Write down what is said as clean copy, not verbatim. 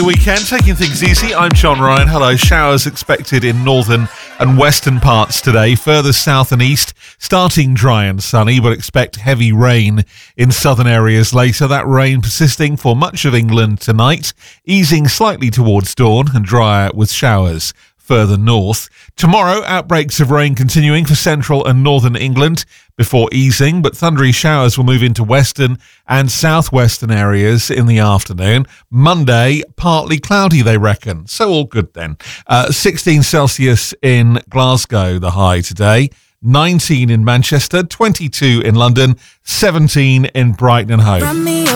Weekend, taking things easy. I'm John Ryan. Hello. Showers expected in northern and western parts today. Further south and east, starting dry and sunny, but expect heavy rain in southern areas later. That rain persisting for much of England tonight, easing slightly towards dawn and drier with showers further north. Tomorrow, outbreaks of rain continuing for central and northern England before easing, but thundery showers will move into western and southwestern areas in the afternoon. Monday, partly cloudy, they reckon. So all good then. 16 Celsius in Glasgow, the high today. 19 in Manchester, 22 in London, 17 in Brighton and Hove.